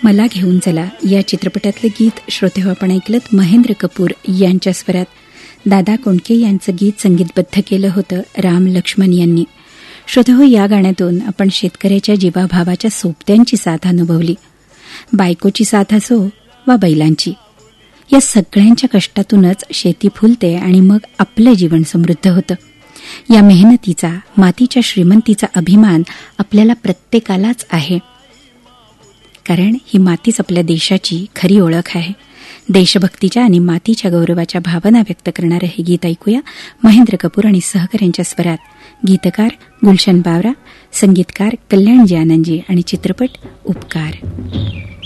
मला घेऊन चला या चित्रपटातले गीत श्रोते आपण ऐकलत महेंद्र कपूर यांच्या स्वरात दादा कोंडके यांचं गीत संगीतबद्ध केलं होतं राम लक्ष्मण यांनी. श्रोते या गाण्यातून आपण शेतकऱ्याच्या जीवाभावाच्या सोबत्यांची साथ अनुभवली. बायकोची साथ असो वा बैलांची, या सगळ्यांच्या कष्टातूनच शेती फुलते आणि मग आपलं जीवन समृद्ध होतं. या मेहनतीचा, मातीच्या श्रीमंतीचा अभिमान आपल्याला प्रत्येकालाच आहे, कारण ही मातीच आपल्या देशाची खरी ओळख आहे. देशभक्तीच्या आणि मातीच्या गौरवाच्या भावना व्यक्त करणारं हे गीत ऐकूया महेंद्र कपूर आणि सहकाऱ्यांच्या स्वरात. गीतकार गुलशन बावरा, संगीतकार कल्याणजी आनंदजी आणि चित्रपट उपकार.